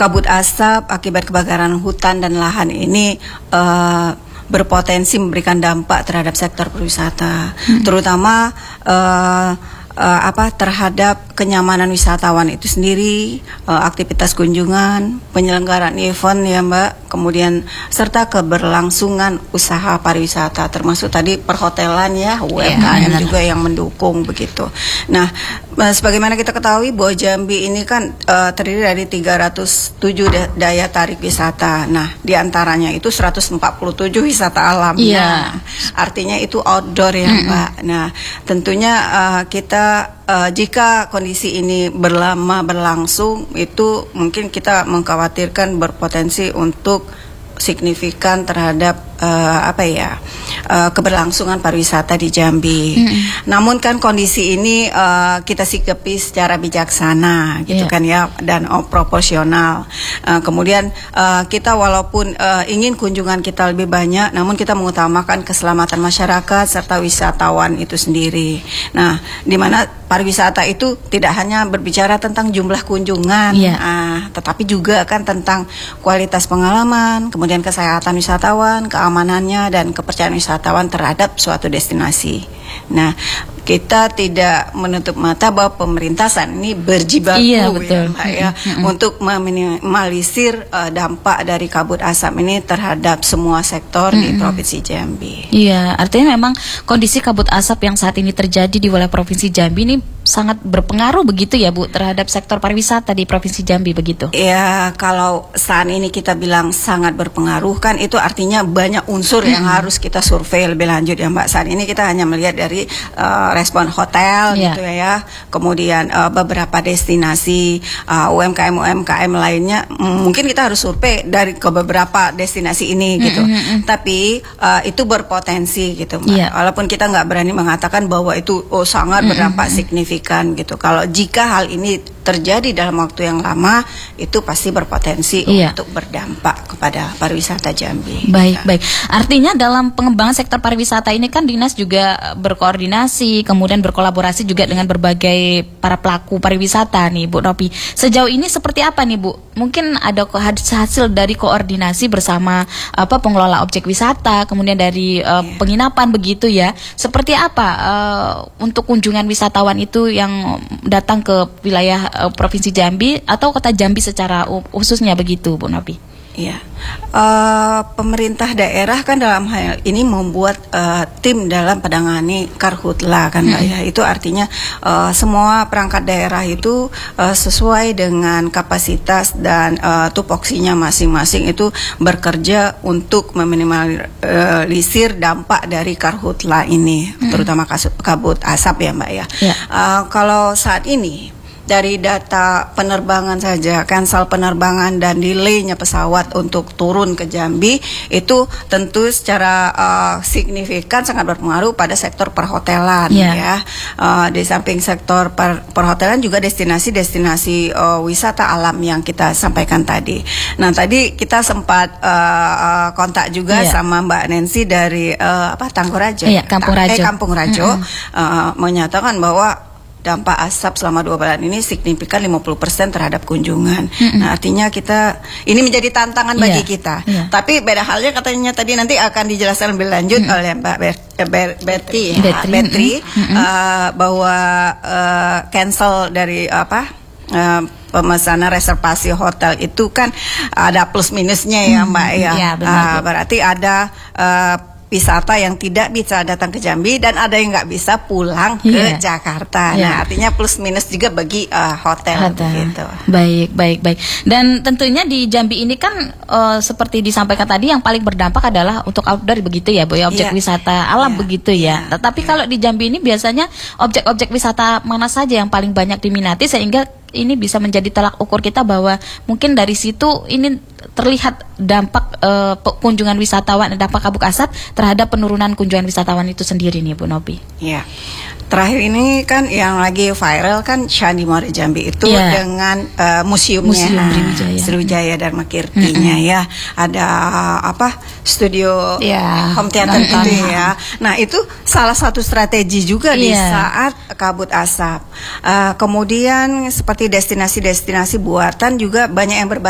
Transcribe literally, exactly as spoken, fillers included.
kabut asap akibat kebakaran hutan dan lahan ini uh, berpotensi memberikan dampak terhadap sektor pariwisata, hmm. terutama uh, uh, apa terhadap kenyamanan wisatawan itu sendiri, uh, aktivitas kunjungan, penyelenggaraan event ya Mbak, kemudian serta keberlangsungan usaha pariwisata, termasuk tadi perhotelan ya, U M K M yeah, juga yang mendukung begitu. Nah, sebagaimana kita ketahui bahwa Jambi ini kan uh, terdiri dari tiga ratus tujuh da- daya tarik wisata. Nah, diantaranya itu seratus empat puluh tujuh wisata alam. Yeah. Nah, artinya itu outdoor ya mm-hmm. Mbak. Nah, tentunya uh, kita uh, jika kondisi ini berlama berlangsung, itu mungkin kita mengkhawatirkan berpotensi untuk signifikan terhadap uh, apa ya uh, keberlangsungan pariwisata di Jambi. Mm-hmm. Namun kan kondisi ini uh, kita sikapi secara bijaksana, gitu yeah. kan ya, dan oh, proporsional. Uh, kemudian uh, kita walaupun uh, ingin kunjungan kita lebih banyak, namun kita mengutamakan keselamatan masyarakat serta wisatawan itu sendiri. Nah, di mana pariwisata itu tidak hanya berbicara tentang jumlah kunjungan, yeah. uh, tetapi juga kan tentang kualitas pengalaman, kemudian kesehatan wisatawan, keamanannya, dan kepercayaan wisatawan terhadap suatu destinasi. Nah, kita tidak menutup mata bahwa pemerintah saat ini berjibaku iya, betul. ya, ya mm-hmm. untuk meminimalisir uh, dampak dari kabut asap ini terhadap semua sektor mm-hmm. di Provinsi Jambi. Iya, artinya memang kondisi kabut asap yang saat ini terjadi di wilayah Provinsi Jambi ini sangat berpengaruh begitu ya Bu terhadap sektor pariwisata di Provinsi Jambi begitu? Ya, kalau saat ini kita bilang sangat berpengaruh kan itu artinya banyak unsur mm-hmm. yang harus kita survei lebih lanjut ya Mbak. Saat ini kita hanya melihat dari uh, respon hotel yeah. gitu ya, kemudian uh, beberapa destinasi uh, U M K M U M K M lainnya, m- mungkin kita harus survei dari ke beberapa destinasi ini gitu. Mm-hmm. Tapi uh, itu berpotensi gitu Mbak. Yeah. Walaupun kita nggak berani mengatakan bahwa itu oh sangat berdampak mm-hmm. signifikan gitu. Kalau jika hal ini terjadi dalam waktu yang lama, itu pasti berpotensi iya. untuk berdampak kepada pariwisata Jambi. Baik, ya. baik. Artinya dalam pengembangan sektor pariwisata ini kan dinas juga berkoordinasi, kemudian berkolaborasi juga dengan berbagai para pelaku pariwisata nih, Bu Nopi. Sejauh ini seperti apa nih, Bu? Mungkin ada hasil dari koordinasi bersama apa pengelola objek wisata, kemudian dari uh, yeah. penginapan begitu ya. Seperti apa uh, untuk kunjungan wisatawan itu yang datang ke wilayah Provinsi Jambi atau Kota Jambi secara khususnya begitu, Bu Nopi? Ya, uh, pemerintah daerah kan dalam hal ini membuat uh, tim dalam penangani karhutla kan Mbak hmm. ya. Itu artinya uh, semua perangkat daerah itu uh, sesuai dengan kapasitas dan uh, tupoksinya masing-masing itu bekerja untuk meminimalisir dampak dari karhutla ini, hmm. terutama kabut asap ya Mbak ya. ya. Uh, kalau saat ini dari data penerbangan saja, cancel penerbangan dan delaynya pesawat untuk turun ke Jambi itu tentu secara uh, signifikan sangat berpengaruh pada sektor perhotelan yeah. ya. Uh, di samping sektor per, perhotelan juga destinasi-destinasi uh, wisata alam yang kita sampaikan tadi. Nah, tadi kita sempat uh, uh, kontak juga yeah. sama Mbak Nancy dari uh, apa Tanggung Rajo, yeah, Kampung Rajo, eh, Kampung Rajo mm-hmm. uh, menyatakan bahwa dampak asap selama dua bulan ini signifikan lima puluh persen terhadap kunjungan. Mm-hmm. Nah, artinya kita ini menjadi tantangan bagi yeah. kita. Yeah. Tapi beda halnya katanya tadi nanti akan dijelaskan lebih lanjut mm-hmm. oleh Mbak Ber- Ber- Betty, ya, Betty mm-hmm. uh, bahwa uh, cancel dari apa? Uh, pemesanan reservasi hotel itu kan ada plus minusnya ya Mbak mm-hmm. ya. Yeah, benar, uh, berarti ada uh, wisata yang tidak bisa datang ke Jambi dan ada yang nggak bisa pulang yeah. ke Jakarta. Yeah. Nah, artinya plus minus juga bagi uh, hotel, hotel. Gitu. Baik, baik, baik. Dan tentunya di Jambi ini kan uh, seperti disampaikan tadi yang paling berdampak adalah untuk outdoor begitu ya, Bu, ya, objek yeah. wisata alam yeah. begitu ya. Yeah. Tetapi yeah. kalau di Jambi ini biasanya objek-objek wisata mana saja yang paling banyak diminati sehingga ini bisa menjadi tolak ukur kita bahwa mungkin dari situ ini terlihat dampak uh, kunjungan wisatawan, dampak kabut asap terhadap penurunan kunjungan wisatawan itu sendiri nih, Bu Nopi. Iya. Terakhir ini kan yang lagi viral kan Candi Muara Jambi itu yeah. dengan uh, museumnya Museum Sriwijaya, Sriwijaya Dharma Kirtinya mm-hmm. ya. Ada apa? Studio yeah. home theater itu ya. Nah, itu salah satu strategi juga yeah. di saat kabut asap. Uh, kemudian seperti destinasi-destinasi buatan juga banyak yang berbeda.